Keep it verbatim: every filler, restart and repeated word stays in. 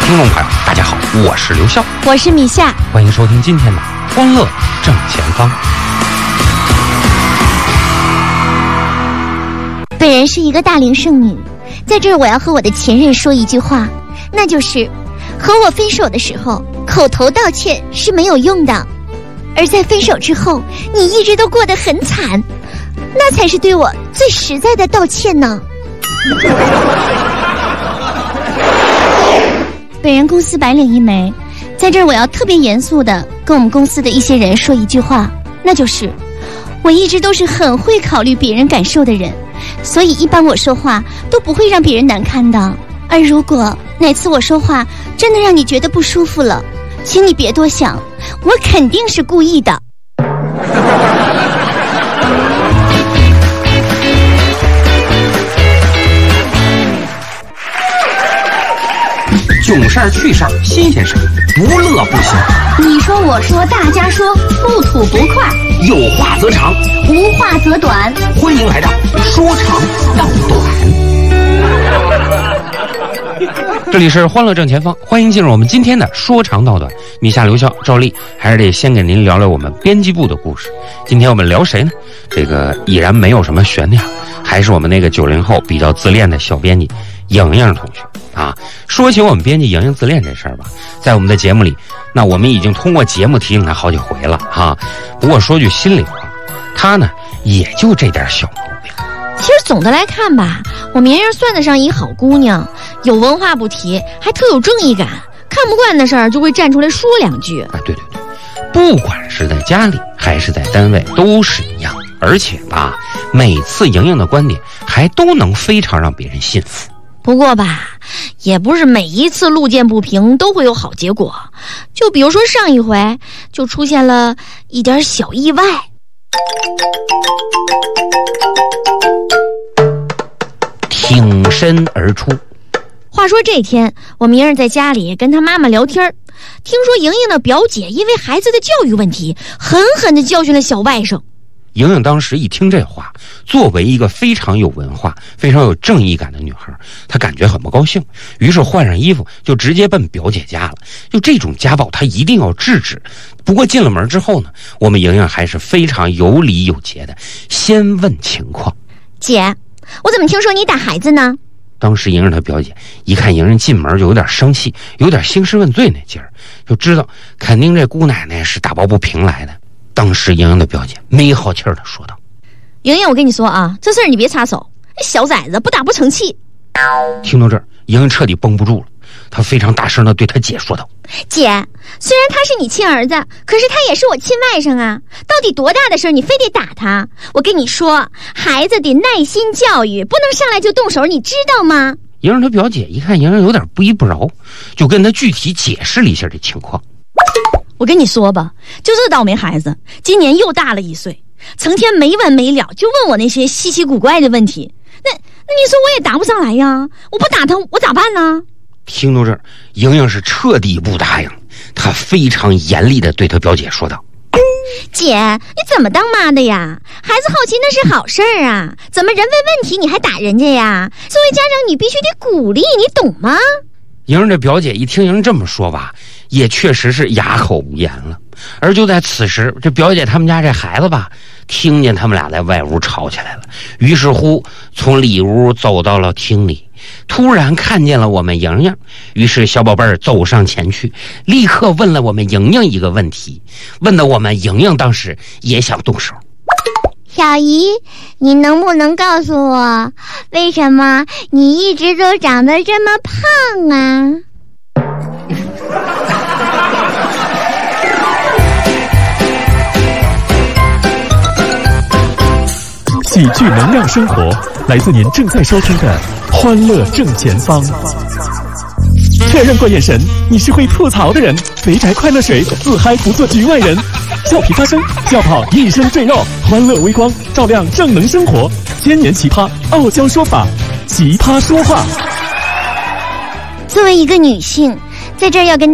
听众朋友，大家好，我是刘笑， 我是米夏， 欢迎收听今天的欢乐正前方。 本人是一个大龄剩女，在这儿我要和我的前任说一句话，那就是和我分手的时候口头道歉是没有用的，而在分手之后你一直都过得很惨，那才是对我最实在的道歉呢。本人公司白领一枚，在这儿我要特别严肃的跟我们公司的一些人说一句话，那就是我一直都是很会考虑别人感受的人，所以一般我说话都不会让别人难堪的。而如果哪次我说话真的让你觉得不舒服了，请你别多想，我肯定是故意的。 囧事儿、趣事儿、新鲜事儿，不乐不行。 你说我说大家说，不吐不快， 有话则长， 无话则短。 欢迎来到说长道短。这里是欢乐正前方，欢迎进入我们今天的说长道短。米夏、刘笑、赵丽，还是得先给您聊聊我们编辑部的故事。今天我们聊谁呢？这个依然没有什么悬念，还是我们那个九零后比较自恋的小编辑莹莹同学啊。说起我们编辑莹莹自恋这事儿吧，在我们的节目里，那我们已经通过节目提醒她好几回了哈。不过说句心里话，她呢也就这点小毛病。 其实总的来看吧，我明儿算得上一好姑娘，有文化不提，还特有正义感，看不惯的事儿就会站出来说两句。 啊，对对对，不管是在家里还是在单位都是一样，而且吧，每次莹莹的观点还都能非常让别人信服。 不过吧，也不是每一次路见不平都会有好结果，就比如说上一回就出现了一点小意外。 挺身而出。 话说这天，我明儿在家里跟他妈妈聊天，听说莹莹的表姐因为孩子的教育问题，狠狠地教训了小外甥。 莹莹当时一听这话，作为一个非常有文化、非常有正义感的女孩，她感觉很不高兴，于是换上衣服就直接奔表姐家了。就这种家暴，她一定要制止。不过进了门之后呢，我们莹莹还是非常有礼有节的，先问情况。 姐，我怎么听说你打孩子呢？ 当时莹莹她表姐一看莹莹进门就有点生气，有点兴师问罪那劲儿，就知道肯定这姑奶奶是打抱不平来的。当时莹莹的表姐没好气儿地说道： 莹莹，我跟你说啊，这事儿你别插手，小崽子不打不成器。 听到这儿，莹莹彻底绷不住了，她非常大声地对她姐说道： 姐，虽然他是你亲儿子，可是他也是我亲外甥啊，到底多大的事儿你非得打他？我跟你说，孩子得耐心教育，不能上来就动手，你知道吗？ 莹莹她表姐一看莹莹有点不依不饶，就跟她具体解释了一下这情况。 我跟你说吧，就这倒霉孩子今年又大了一岁，成天没完没了就问我那些稀奇古怪的问题，那那你说我也答不上来呀，我不打他我咋办呢？ 听到这儿，莹莹是彻底不答应，她非常严厉地对她表姐说道： 姐，你怎么当妈的呀？孩子好奇那是好事儿啊，怎么人问问题你还打人家呀？作为家长你必须得鼓励，你懂吗？ 莹莹这表姐一听莹莹这么说吧，也确实是哑口无言了。而就在此时，这表姐他们家这孩子吧，听见他们俩在外屋吵起来了，于是乎从里屋走到了厅里，突然看见了我们莹莹，于是小宝贝儿走上前去，立刻问了我们莹莹一个问题，问得我们莹莹当时也想动手。 小姨，你能不能告诉我，为什么你一直都长得这么胖啊？ 喜剧能量生活，来自您正在收听的欢乐正前方。确认过眼神，你是会吐槽的人。肥宅快乐水，自嗨不做局外人。笑皮发声，笑跑一身赘肉。欢乐微光，照亮正能生活。千年奇葩，傲娇说法，奇葩说话。 作为一个女性，在这儿要跟大